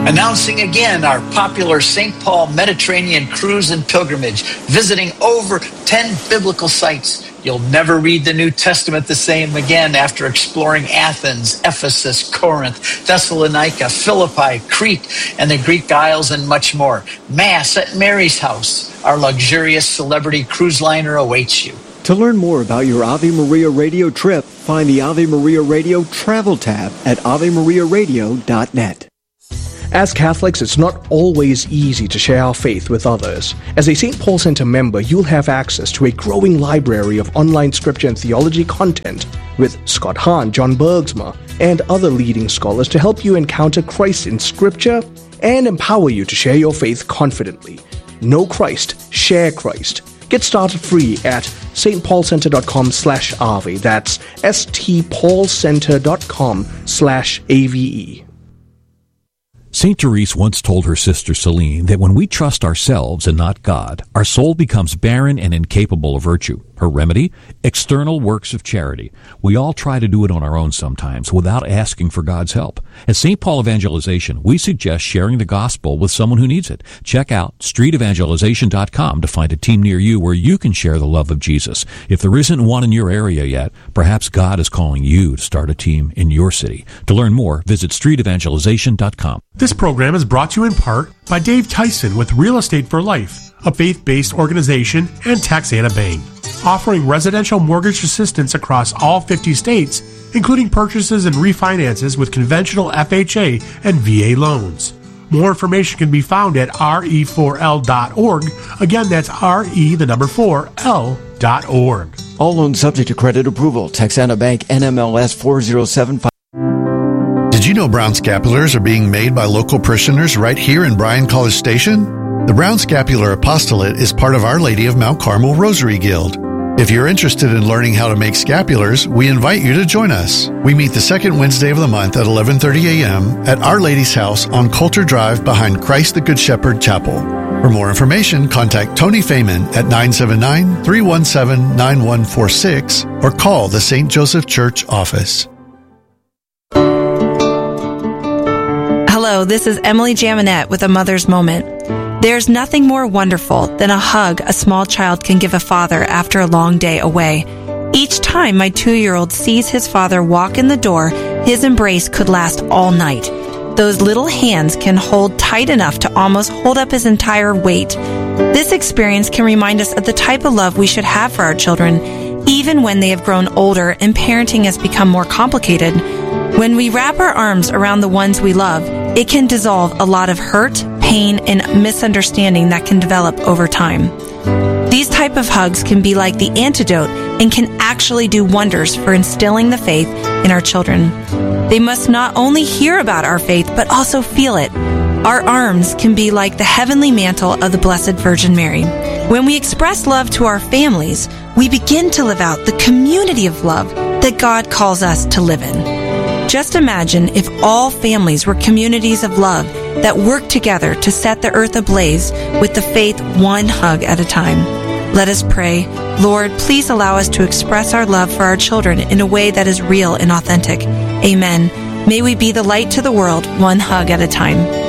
Announcing again our popular St. Paul Mediterranean cruise and pilgrimage, visiting over 10 biblical sites. You'll never read the New Testament the same again after exploring Athens, Ephesus, Corinth, Thessalonica, Philippi, Crete, and the Greek Isles, and much more. Mass at Mary's house. Our luxurious celebrity cruise liner awaits you. To learn more about your Ave Maria Radio trip, find the Ave Maria Radio Travel tab at AveMariaRadio.net. As Catholics, it's not always easy to share our faith with others. As a St. Paul Center member, you'll have access to a growing library of online scripture and theology content with Scott Hahn, John Bergsma, and other leading scholars to help you encounter Christ in Scripture and empower you to share your faith confidently. Know Christ, share Christ. Get started free at stpaulcenter.com/Ave. That's stpaulcenter.com/AVE. St. Therese once told her sister Celine that when we trust ourselves and not God, our soul becomes barren and incapable of virtue. Her remedy? External works of charity. We all try to do it on our own sometimes without asking for God's help. At St. Paul Evangelization, we suggest sharing the gospel with someone who needs it. Check out streetevangelization.com to find a team near you where you can share the love of Jesus. If there isn't one in your area yet, perhaps God is calling you to start a team in your city. To learn more, visit streetevangelization.com. This program is brought to you in part by Dave Tyson with Real Estate for Life, a faith-based organization, and Texana Bank, offering residential mortgage assistance across all 50 states, including purchases and refinances with conventional FHA and VA loans. More information can be found at re4l.org. Again, that's re4l.org. All loans subject to credit approval. Texana Bank, NMLS 4075. Did you know Brown Scapulars are being made by local parishioners right here in Bryan College Station? The Brown Scapular Apostolate is part of Our Lady of Mount Carmel Rosary Guild. If you're interested in learning how to make scapulars, we invite you to join us. We meet the second Wednesday of the month at 11:30 a.m. at Our Lady's house on Coulter Drive behind Christ the Good Shepherd Chapel. For more information, contact Tony Feynman at 979-317-9146 or call the St. Joseph Church office. Hello, this is Emily Jaminet with A Mother's Moment. There's nothing more wonderful than a hug a small child can give a father after a long day away. Each time my 2-year-old sees his father walk in the door, his embrace could last all night. Those little hands can hold tight enough to almost hold up his entire weight. This experience can remind us of the type of love we should have for our children, even when they have grown older and parenting has become more complicated. When we wrap our arms around the ones we love, it can dissolve a lot of hurt, pain, and misunderstanding that can develop over time. These type of hugs can be like the antidote and can actually do wonders for instilling the faith in our children. They must not only hear about our faith, but also feel it. Our arms can be like the heavenly mantle of the Blessed Virgin Mary. When we express love to our families, we begin to live out the community of love that God calls us to live in. Just imagine if all families were communities of love that work together to set the earth ablaze with the faith one hug at a time. Let us pray. Lord, please allow us to express our love for our children in a way that is real and authentic. Amen. May we be the light to the world, one hug at a time.